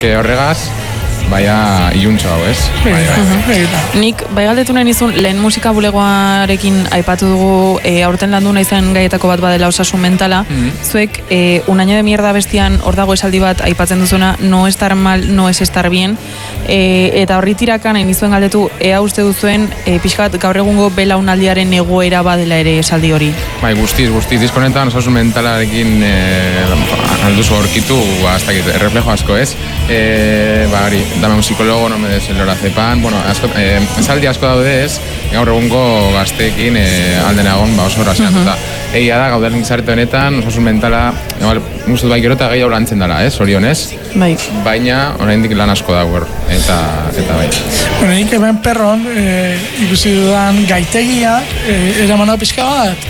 Horregaz, baina iluntxo hau, ez? Nik, bai galdetu nahi nizun, lehen musika bulegoarekin aipatu dugu, aurten landu nahi gaietako bat badela osasun mentala, zuek, un año de mierda bestian hor dago esaldi bat aipatzen duzuna, no estar mal, no es estar bien, eta horri tirakan nahi nizuen galdetu, ea uste duzuen, pixka bat gaur egungo belaunaldiaren egoera badela ere esaldi hori. Bai, guztiz, diskonetan osasun mentalarekin alduzu horkitu, hasta que reflejo asko, ez? Hori, dame un psikologo, no me des el lorazepam, bueno, esaldi asko daude ez, gaur egungo gazteekin alden egon oso raseatuta. Egia da, gaudelen gizarte honetan, osasun mentala, guztut bai gero eta gehiago lantzen dela, zorionez? Bai. Baina, oraindik lan asko dago, eta bai. Bueno, nik hemen perron, ikusi dudan gaitegia, eraman hau pixka bat,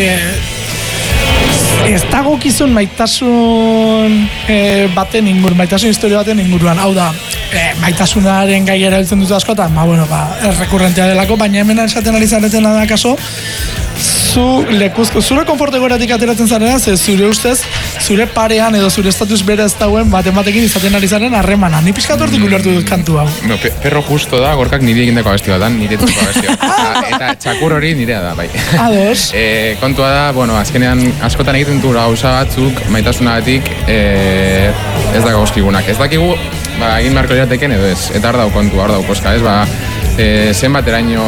ez dago kizun maitasun baten inguruan, maitasun historia baten inguruan, hau da, maitasunaren gai erabiltzen dut askotan, errekurrentea delako, baina hemen esaten ari zareten da kaso, zure konfortegoratik ateratzen zarena, ze zure ustez, zure parean edo zure estatus bere ez dauen batekin izaten ari zaren harremana. Ni pixkat hortik ulertu dut kantu hau. Perro justo da, gorkak nire egindeko abesti bat, nire tuko abesti bat. Eta txakur hori nirea da, bai. Ados. Kontua da, azkenean askotan egiten du gauza batzuk maitasunagatik ez da gauzkigunak. Ez dakigu, egin beharko lirateken edo ez. Eta hor dau kontua, hor dau koska, ez, zenbat eraino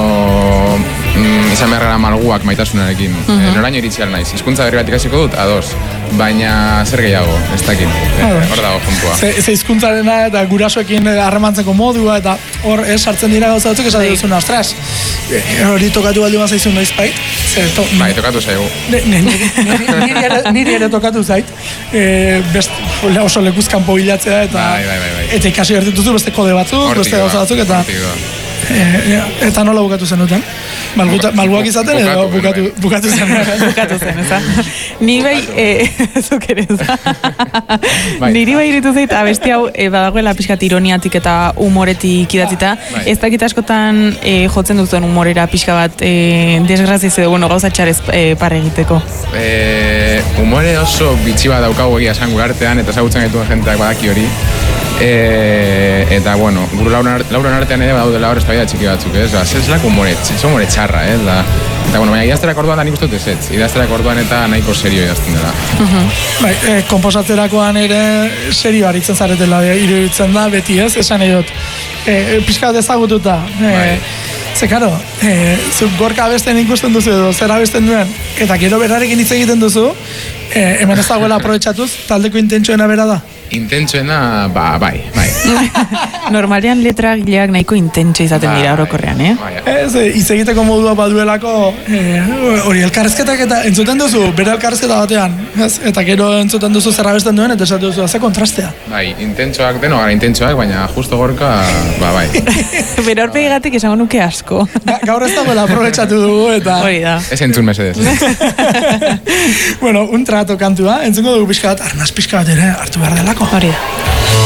izan beharra malguak maitasunarekin. Noraino iritsi naiz. Hizkuntza berri bat ikasiko dut, ados. Baina zer gehiago, ez dakit. Hor dago kontua. Ze hizkuntzarena eta gurasoekin harremantzeko modua eta hor sartzen dira gauza batzuk esaten duzuna, ostras, hori tokatu baldi bat zaizun noiz bait? Bai, tokatu zaigu. Niri ere tokatu zait. Oso lekuzkanpo bilatzea eta ikasi bertituzu beste kode batzuk, beste gauza batzuk eta nola bukatu zenuten? Malguak izaten edo bukatu zen? Bukatu zen, eza. Ni bai, zuk ere, eza. Niri bai iritu zait, abesti hau badagoela pixkat ironiatik eta humoretik idatzita. Ez dakit askotan jotzen duzuen humorera pixka bat desgraziz edo, gauza txarez parre egiteko. Humore oso bitxi bat daukagu egia esan gure artean eta ezagutzen gaituen jenteak badaki hori. Eta, gure lauren artean ere badaudela hor eztabaida txiki batzuk, ez? Zelako humore txarra, ez? Eta, baina idazterak orduan da nik uste dut ez. Idazterak orduan eta nahiko serio idazten dela. Bai, komposatzerakoan ere serio aritzen zaretela iruditzen da, beti ez? Esan edot, pixka bat ezagututa. Ze, karo, gorka abesten ikusten duzu edo, zer abesten duen, eta gero berarekin hitz egiten duzu, hemen ez dagoela aprobetxatuz, taldeko intentsuena bera da? Intentsuena, bai. Normalean letra gileak nahiko intentsu izaten dira orokorrean, Ez, hitz egiteko modua baduelako, hori elkarrezketak eta entzuten duzu, bere elkarrezketa batean, eta gero entzuten duzu zer abesten duen, eta esatu duzu, ze kontrastea. Bai, intentsuak, baina justo gorka, bai. Bera horpegatik esango nuke asko. Gaur ez dagoela aprobetxatu dugu, eta... Hori da. Ez entzun mesedez. Un trato kantua, entzungo dugu pixka bat, arnaz pixka bat ere hartu behar delako. Hori da.